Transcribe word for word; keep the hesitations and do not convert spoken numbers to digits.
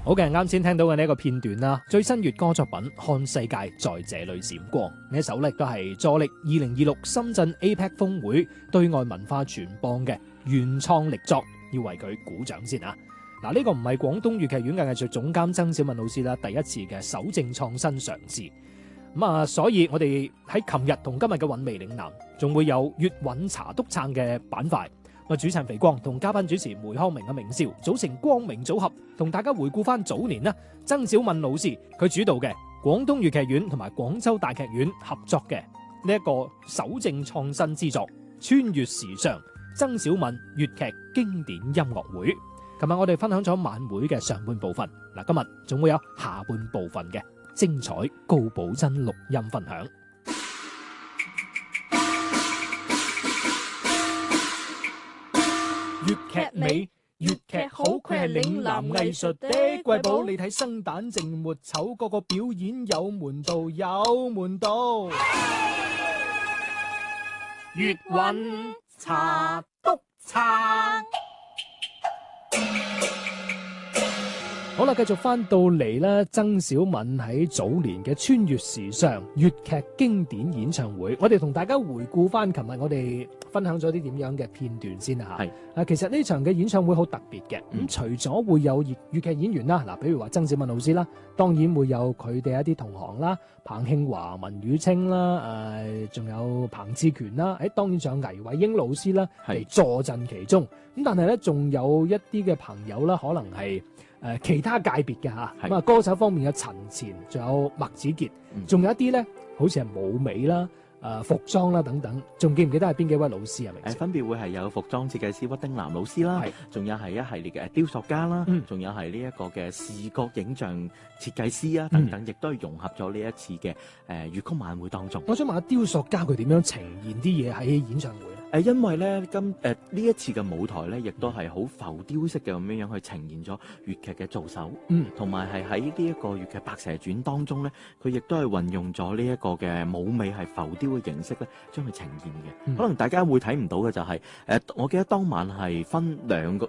好嘅，啱先聽到嘅呢一個片段啦，最新粵歌作品《看世界在這裏閃光》呢一首咧，都係助力二零二六深圳 A P E C 峰會對外文化傳播嘅原創力作，要為佢鼓掌先啊！嗱，呢個唔係廣東粵劇院嘅藝術總監曾小敏老師啦，第一次嘅搜證創新嘗試。咁啊，所以我哋喺琴日同今日嘅韻味嶺南，仲會有粵韻茶督撐嘅板塊。我主持人肥光同嘉賓主持梅康明嘅明少組成光明組合，同大家回顧翻早年啦，曾小敏老師佢主導嘅廣東粵劇院同埋廣州大劇院合作嘅呢一個搜證創新之作《穿越時尚》曾小敏粵劇經典音樂會。琴日我哋分享咗晚會嘅上半部分，嗱，今日仲會有下半部分嘅精彩高寶珍錄音分享。粵劇美，粵劇好，佢係嶺南藝術的瑰寶。你睇生旦淨末丑，個個表演有門道，有門道。粵韻茶督撐。好啦，繼續翻到嚟啦，曾小敏喺早年嘅穿越時尚粵劇經典演唱會，我哋同大家回顧翻琴日我哋分享咗啲點樣嘅片段先啊吓。係啊，其實呢場嘅演唱會好特別嘅，咁、嗯、除咗會有粵粵劇演員啦，嗱，比如話曾小敏老師啦，當然會有佢哋一啲同行啦，彭慶華、文宇清啦，誒、呃，仲有彭志權啦，誒，當然仲有倪偉英老師啦嚟坐鎮其中。咁但係咧，仲有一啲嘅朋友啦，可能係。誒、呃、其他界別嘅嚇，咁啊歌手方面有陳前，仲有麥子傑，仲、嗯、有一啲咧，好似係舞美啦、誒、呃、服裝啦等等，仲記唔記得係邊幾位老師啊？明誒分別會係有服裝設計師屈丁南老師啦，仲有係一系列嘅雕塑家啦，仲、嗯、有係呢一個嘅視覺影像設計師啊等等，亦、嗯、都係融合咗呢一次嘅誒粵曲晚會當中。 我想問下雕塑家佢點樣呈現啲嘢喺演唱會？ 誒，因為咧今誒呢、呃、一次嘅舞台咧，亦都係好浮雕式嘅咁樣樣去呈現咗粵劇嘅造手，嗯，同埋係喺呢一個粵劇《白蛇傳》當中咧，佢亦都係運用咗呢一個嘅舞美係浮雕嘅形式咧，將佢呈現嘅、嗯。可能大家會睇唔到嘅就係、是、誒、呃，我記得當晚係分兩個